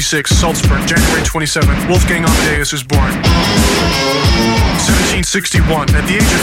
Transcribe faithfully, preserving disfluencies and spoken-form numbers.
twenty-six, Salzburg. January twenty-seventh, Wolfgang Amadeus is born. seventeen sixty-one, at the age of